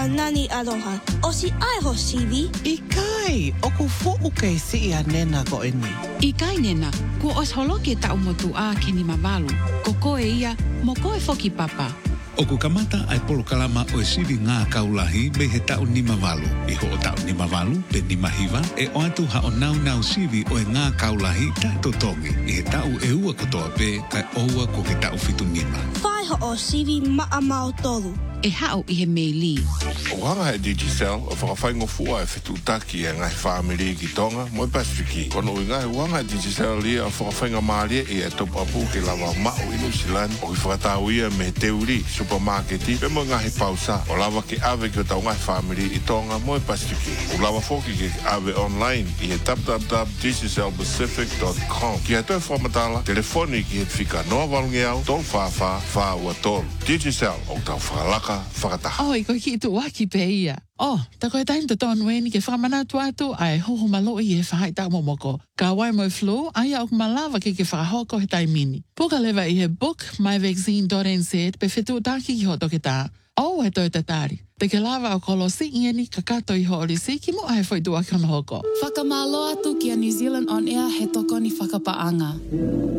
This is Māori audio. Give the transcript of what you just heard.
Nani aloha. Osi ai ho CV. Ikai, oku fo'u kei si a nena ko eni. Ikai nena, ku os holoke ta umotu a keni mavalu. Ko koe ia, mo koe foki papa. O ku kamata ai polo kalama o e siri ngā kaulahi me he tau ni mavalu. I ho o tau ni mavalu, pe ni mahiwa, e o atu ha o nau siri o e ngā kaulahi tato tongi. I he tau e ua katoa pe, kai oua ko ke tau fitu nima. Whai ho o siri maa mau tolu. E hao I he meili. O hanga he Digicel, o whakawhaingo fua e whetu taki e ngai whaamiri ki tonga, mo e Pasifiki. Kono i ngai wanga Digicel lia o whakawhainga maalia e top apu ke lawa mao inu silani. O ki whakatau ia me teuri, supermarketi, pe mo ngai pausa. O lawa ke ave ki o tau ngai whaamiri I tonga, mo e Pasifiki. O lawa foki ke ave online, I he www.digicelpacific.com. Ki he toi whamatala, telefoni ki he whika noa walungi au, tol whawha, whaua tol. Digicel, o tau whakalaka. Oh, I koe ki tu waki pe ia. Oh, ta koe taim to tonu e ni ke whakamana atu ai hoho malo I he whahai tau momoko. Ka wai mo flu, ai au malawa ke whahoko he taimini. Puka lewa I he book, myvaccine.nz, pe whetu taki ki hoto ke tā. Oh, he toi tatari. Te ke lava o kolosi ieni ka kato I ho olisi ki mo ai foi tua kono hoko. Whakamalo atu ki a New Zealand On Air he toko ni whakapaanga.